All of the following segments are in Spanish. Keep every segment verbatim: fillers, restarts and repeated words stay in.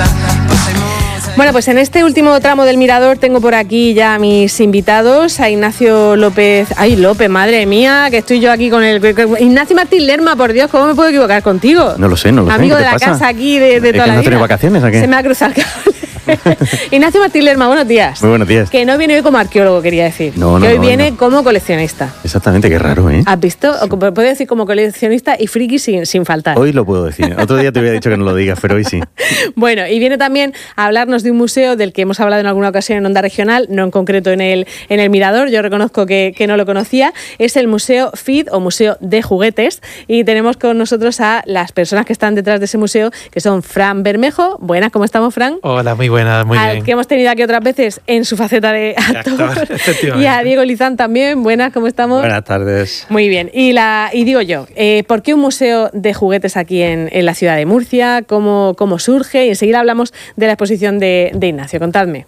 Bueno, pues en este último tramo del Mirador tengo por aquí ya a mis invitados, a Ignacio López. Ay, López, madre mía, que estoy yo aquí con el... Ignacio Martín Lerma, por Dios, ¿cómo me puedo equivocar contigo? No lo sé, no lo sé. Amigo ¿Qué de te la pasa? casa aquí de, de ¿Es toda que la no vida. tienes vacaciones o qué? Se me ha cruzado el cable. Ignacio Martín Lerma, buenos días. Muy buenos días. Que no viene hoy como arqueólogo, quería decir. No, no, que hoy no, viene no. como coleccionista. Exactamente, qué raro, ¿eh? ¿Has visto? O como, puedo decir como coleccionista y friki sin, sin faltar. Hoy lo puedo decir. Otro día te había dicho que no lo digas, pero hoy sí. Bueno, y viene también a hablarnos de un museo del que hemos hablado en alguna ocasión en Onda Regional, no en concreto en el, en el Mirador, yo reconozco que, que no lo conocía. Es el Museo F I D o Museo de Juguetes, y tenemos con nosotros a las personas que están detrás de ese museo, que son Fran Bermejo. Buenas, ¿cómo estamos, Fran? Hola, muy buenas, muy Al bien. que hemos tenido aquí otras veces en su faceta de actor. actor, Y a Diego Lizán también. Buenas, ¿cómo estamos? Buenas tardes. Muy bien. Y, la, y digo yo, eh, ¿por qué un museo de juguetes aquí en, en la ciudad de Murcia? ¿Cómo, cómo surge? Y enseguida hablamos de la exposición de, de Ignacio. Contadme.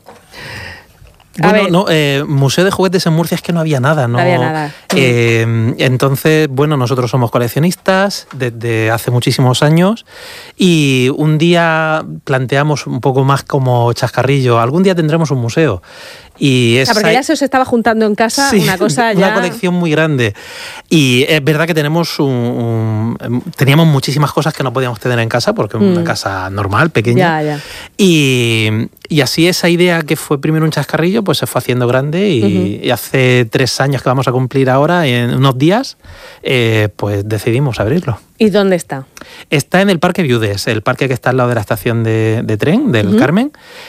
A Bueno, ver. no, eh, Museo de Juguetes en Murcia es que no había nada, ¿no? No había nada. Eh, entonces, bueno, nosotros somos coleccionistas desde hace muchísimos años y un día planteamos un poco más como chascarrillo, algún día tendremos un museo. Y es O sea, porque ahí- ya se os estaba juntando en casa Sí, una cosa ya... una colección muy grande. Y es verdad que tenemos un, un- teníamos muchísimas cosas que no podíamos tener en casa porque es Mm. una casa normal, pequeña. Ya, ya. Y, y así esa idea que fue primero un chascarrillo, pues se fue haciendo grande y, Ujú. y hace tres años que vamos a cumplir ahora, en unos días, eh, pues decidimos abrirlo. ¿Y dónde está? Está en el Parque Viudes, el parque que está al lado de la estación de, de tren del Ujú. Carmen,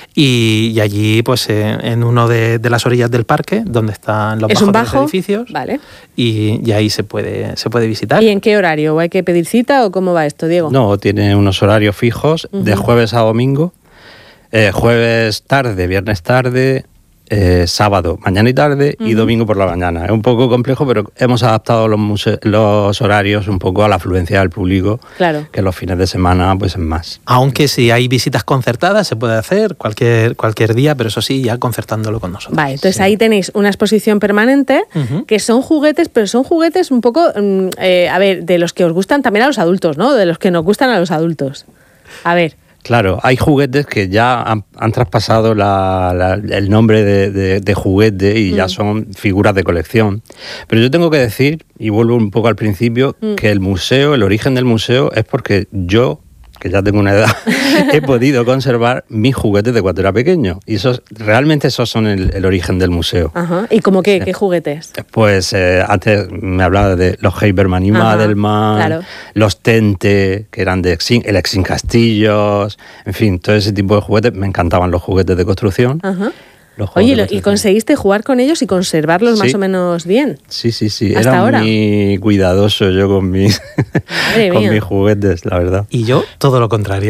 y, y allí, pues eh, en uno de, de las orillas del parque, donde están los ¿Es bajos un de bajo? los edificios, Vale. y, y ahí se puede, se puede visitar. ¿Y en qué horario? ¿O hay que pedir cita o cómo va esto, Diego? No, tiene unos horarios fijos de Ujú. jueves a domingo, eh, jueves tarde, viernes tarde, eh, sábado mañana y tarde y Ujú. domingo por la mañana. Es un poco complejo, pero hemos adaptado los, muse- los horarios un poco a la afluencia del público, Claro. que los fines de semana pues es más. Aunque si hay visitas concertadas, se puede hacer cualquier, cualquier día, pero eso sí, ya concertándolo con nosotros. Vale, entonces Sí. ahí tenéis una exposición permanente Ujú. que son juguetes, pero son juguetes un poco, mm, eh, a ver, de los que os gustan también a los adultos, ¿no? De los que nos gustan a los adultos. A ver, Claro, hay juguetes que ya han, han traspasado la- la- el nombre de, de- de juguete y ya Mm. son figuras de colección. Pero yo tengo que decir, y vuelvo un poco al principio, Mm. que el museo, el origen del museo es porque yo, que ya tengo una edad, he podido conservar mis juguetes de cuando era pequeño. Y esos, realmente esos son el, el origen del museo. ajá. ¿Y como qué? Sí. ¿Qué juguetes? Pues eh, antes me hablaba de los Heiberman y Ajá, Madelman, claro. los Tente, que eran de Exin, el Exin Castillos, en fin, todo ese tipo de juguetes. Me encantaban los juguetes de construcción. Ajá. los juegos Oye, de lo- ¿y construcción. conseguiste jugar con ellos y conservarlos más Sí. o menos bien? Sí, sí, sí. ¿Hasta Era ahora? muy cuidadoso yo con mis, Madre con mía. mis juguetes, la verdad. Y yo, todo lo contrario.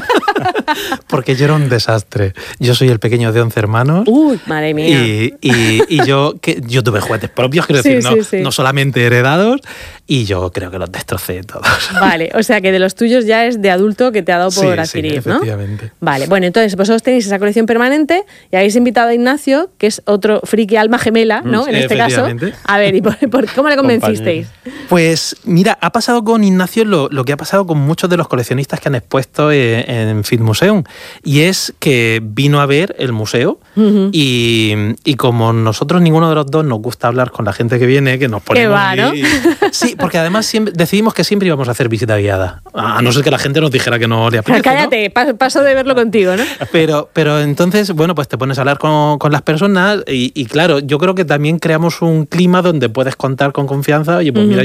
Porque yo era un desastre. Yo soy el pequeño de once hermanos. Uy, madre mía. Y, y- y yo, que, yo tuve juguetes propios, quiero Sí, decir, no, sí, sí. no solamente heredados, y yo creo que los destrocé todos. Vale, o sea que de los tuyos ya es de adulto que te ha dado por Sí, sí, adquirir, ¿no? efectivamente. Vale, bueno, entonces vosotros tenéis esa colección permanente y habéis invitado a Ignacio, que es otro friki alma gemela, ¿no? Mm, en este caso. efectivamente. A ver, ¿y por, por- cómo le convencisteis? Pues mira, ha pasado con Ignacio lo, lo que ha pasado con muchos de los coleccionistas que han expuesto en, en F I D Museum, y es que vino a ver el museo Ujú. y, y como nosotros ninguno de los dos nos gusta hablar con la gente que viene, que nos ponemos... va, ¿no? y- Sí, porque además siempre, decidimos que siempre íbamos a hacer visita guiada, a no ser que la gente nos dijera que no le apetece, ¿no? Cállate, pa- paso de verlo contigo, ¿no? Pero, pero entonces, bueno, pues te pones a hablar con, con las personas y, y claro, yo creo que también creamos un clima donde puedes contar con confianza. Oye, pues Ujú. mira,